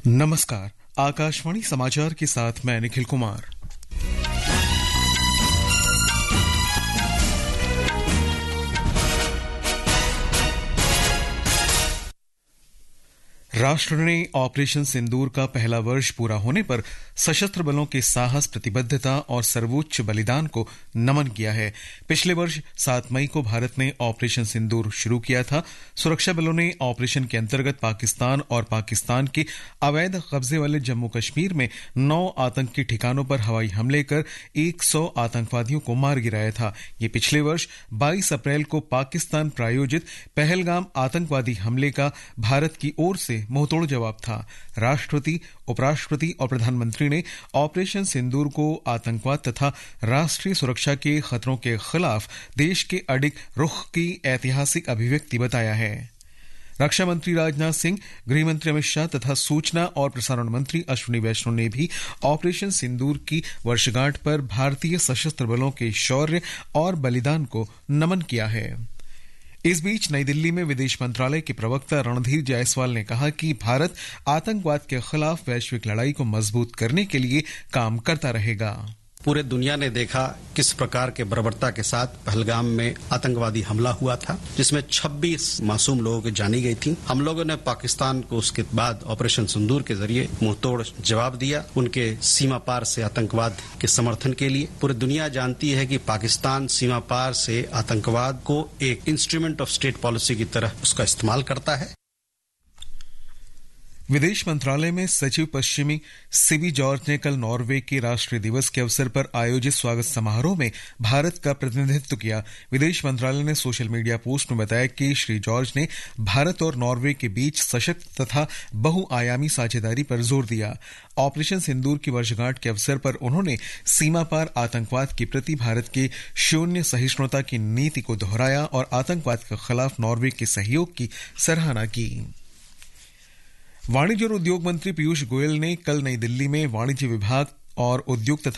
नमस्कार, आकाशवाणी समाचार के साथ मैं निखिल कुमार। राष्ट्र ने ऑपरेशन सिंदूर का पहला वर्ष पूरा होने पर सशस्त्र बलों के साहस, प्रतिबद्धता और सर्वोच्च बलिदान को नमन किया है। पिछले वर्ष 7 मई को भारत ने ऑपरेशन सिंदूर शुरू किया था। सुरक्षा बलों ने ऑपरेशन के अंतर्गत पाकिस्तान और पाकिस्तान के अवैध कब्जे वाले जम्मू कश्मीर में 9 आतंकी ठिकानों पर हवाई हमले कर 100 आतंकवादियों को मार गिराया था। ये पिछले वर्ष 22 अप्रैल को पाकिस्तान प्रायोजित पहलगाम आतंकवादी हमले का भारत की ओर से मुंहतोड़ जवाब था। राष्ट्रपति, उपराष्ट्रपति और प्रधानमंत्री ने ऑपरेशन सिंदूर को आतंकवाद तथा राष्ट्रीय सुरक्षा के खतरों के खिलाफ देश के अडिग रुख की ऐतिहासिक अभिव्यक्ति बताया है। रक्षा मंत्री राजनाथ सिंह, गृह मंत्री अमित शाह तथा सूचना और प्रसारण मंत्री अश्विनी वैष्णव ने भी ऑपरेशन सिंदूर की वर्षगांठ पर भारतीय सशस्त्र बलों के शौर्य और बलिदान को नमन किया है। इस बीच नई दिल्ली में विदेश मंत्रालय के प्रवक्ता रणधीर जायसवाल ने कहा कि भारत आतंकवाद के खिलाफ वैश्विक लड़ाई को मजबूत करने के लिए काम करता रहेगा। पूरे दुनिया ने देखा किस प्रकार के बर्बरता के साथ पहलगाम में आतंकवादी हमला हुआ था, जिसमें 26 मासूम लोगों की जानी गई थी। हम लोगों ने पाकिस्तान को उसके बाद ऑपरेशन सिंदूर के जरिए मुंहतोड़ जवाब दिया, उनके सीमा पार से आतंकवाद के समर्थन के लिए। पूरी दुनिया जानती है कि पाकिस्तान सीमा पार से आतंकवाद को एक इंस्ट्रूमेंट ऑफ स्टेट पॉलिसी की तरह उसका इस्तेमाल करता है। विदेश मंत्रालय में सचिव पश्चिमी सिबी जॉर्ज ने कल नॉर्वे के राष्ट्रीय दिवस के अवसर पर आयोजित स्वागत समारोह में भारत का प्रतिनिधित्व किया। विदेश मंत्रालय ने सोशल मीडिया पोस्ट में बताया कि श्री जॉर्ज ने भारत और नॉर्वे के बीच सशक्त तथा बहुआयामी साझेदारी पर जोर दिया। ऑपरेशन सिंदूर की वर्षगांठ के अवसर पर उन्होंने सीमा पार आतंकवाद के प्रति भारत के शून्य सहिष्णुता की नीति को दोहराया और आतंकवाद के खिलाफ नॉर्वे के सहयोग की सराहना की। वाणिज्य और उद्योग मंत्री पीयूष गोयल ने कल नई दिल्ली में वाणिज्य विभाग और उद्योग तथा